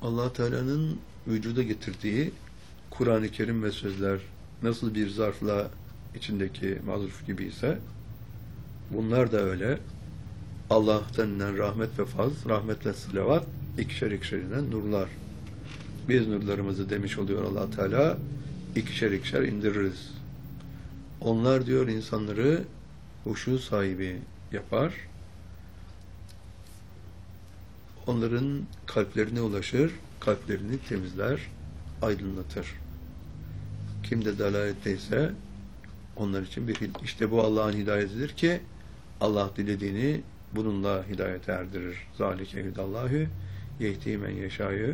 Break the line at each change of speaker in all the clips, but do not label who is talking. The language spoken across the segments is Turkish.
Allah Teala'nın vücuda getirdiği Kur'an-ı Kerim ve sözler nasıl bir zarfla içindeki mazruf gibi ise bunlar da öyle. Allah'tan inen rahmet ve faz, rahmet ve sılavat ikişer ikişer inen nurlar. Biz nurlarımızı demiş oluyor Allah Teala ikişer ikişer indiririz. Onlar diyor insanları huşu sahibi yapar. Onların kalplerine ulaşır, kalplerini temizler, aydınlatır. Kim de dalaletteyse onlar için işte bu Allah'ın hidayetidir ki Allah dilediğini bununla hidayete erdirir. Zalike hüdallahü yehdi men yeşâ'yı.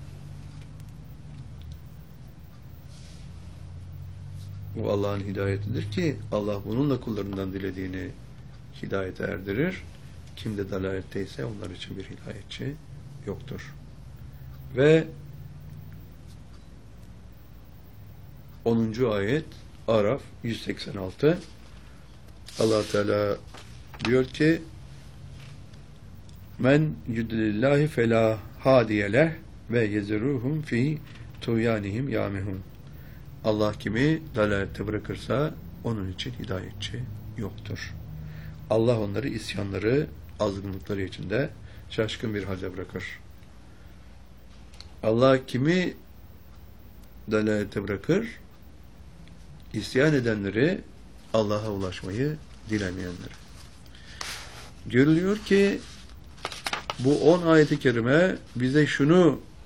Bu Allah'ın hidayetidir ki Allah bununla kullarından dilediğini hidayete erdirir. Kim de dalaletteyse onlar için bir hidayetçi yoktur. Ve 10. ayet Araf 186 Allah Teala diyor ki men yudlillahi fela hadiyeleh ve yezeruhum fi tuyanihim yamehun. Allah kimi dalalette bırakırsa onun için hidayetçi yoktur. Allah onları isyanları, azgınlıkları içinde şaşkın bir halde bırakır. Allah kimi dalalette bırakır? İsyan edenleri, Allah'a ulaşmayı dilemeyenleri. Görülüyor ki bu 10 ayet-i kerime bize şunu